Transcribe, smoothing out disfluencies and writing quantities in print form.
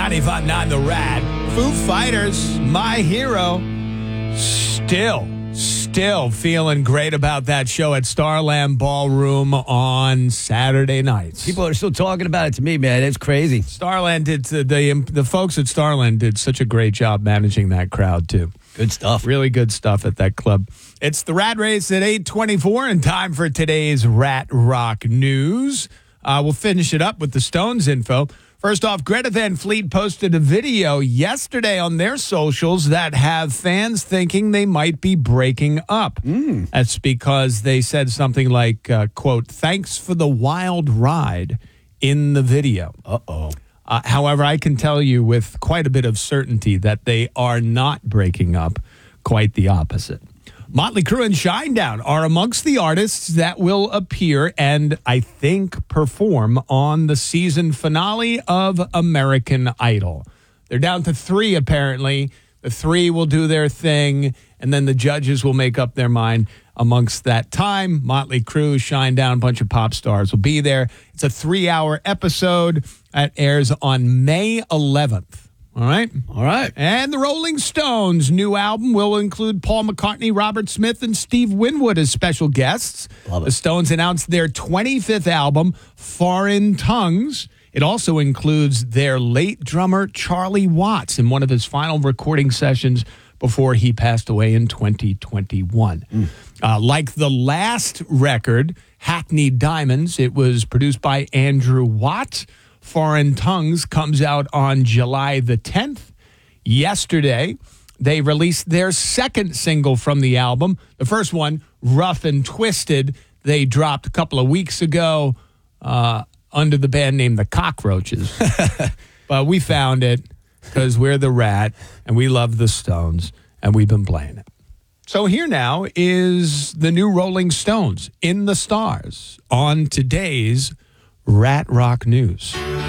95.9 The Rat. Foo Fighters, my hero. Still feeling great about that show at Starland Ballroom on Saturday nights. People are still talking about it to me, man. It's crazy. Starland did, the folks at Starland did such a great job managing that crowd, too. Good stuff. Really good stuff at that club. It's the Rat Race at 8:24 and time for today's Rat Rock News. We'll finish it up with the Stones info. First off, Greta Van Fleet posted a video yesterday on their socials that have fans thinking they might be breaking up. That's because they said something like, quote, "Thanks for the wild ride" in the video. Uh-oh. However, I can tell you with quite a bit of certainty that they are not breaking up, quite the opposite. Motley Crue and Shinedown are amongst the artists that will appear and, I think, perform on the season finale of American Idol. They're down to 3, apparently. The 3 will do their thing, and then the judges will make up their mind amongst that time. Motley Crue, Shinedown, a bunch of pop stars will be there. It's a 3-hour episode that airs on May 11th. All right? All right. And the Rolling Stones' new album will include Paul McCartney, Robert Smith, and Steve Winwood as special guests. Love it. The Stones announced their 25th album, Foreign Tongues. It also includes their late drummer, Charlie Watts, in one of his final recording sessions before he passed away in 2021. Like the last record, Hackneyed Diamonds, it was produced by Andrew Watt. Foreign Tongues comes out on July the 10th. Yesterday, they released their second single from the album. The first one, Rough and Twisted, they dropped a couple of weeks ago under the band name The Cockroaches. But we found it because we're the Rat and we love the Stones and we've been playing it. So here now is the new Rolling Stones, In the Stars, on today's Rat Rock News.